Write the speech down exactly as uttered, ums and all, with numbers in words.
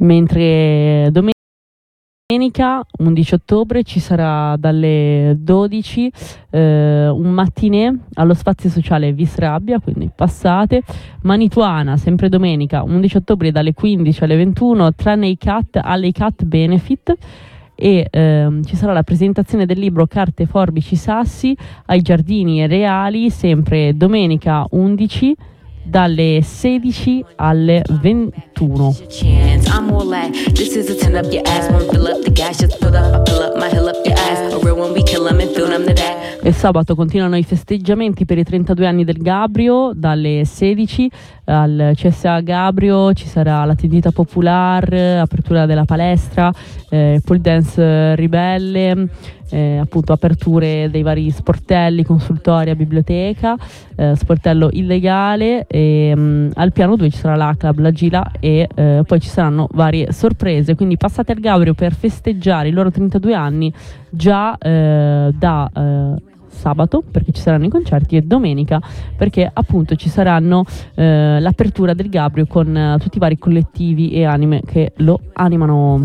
Mentre domenica undici ottobre ci sarà dalle dodici eh, un mattinè allo spazio sociale Visrabbia, quindi passate. Manituana, sempre domenica undici ottobre dalle quindici alle ventuno, tranne i cat alle cat benefit. E ehm, ci sarà la presentazione del libro Carte, forbici, sassi ai giardini reali, sempre domenica undici dalle sedici alle ventuno. E sabato continuano i festeggiamenti per i trentadue anni del Gabrio. Dalle sedici al C S A Gabrio ci sarà la tendita popolare, apertura della palestra, eh, pole dance ribelle, eh, appunto aperture dei vari sportelli, consultoria, biblioteca, eh, sportello illegale, e mh, al piano due ci sarà la club, la Gila, e eh, poi ci saranno varie sorprese, quindi passate al Gabrio per festeggiare i loro trentadue anni già eh, da eh, sabato, perché ci saranno i concerti, e domenica perché appunto ci saranno eh, l'apertura del Gabrio con eh, tutti i vari collettivi e anime che lo animano.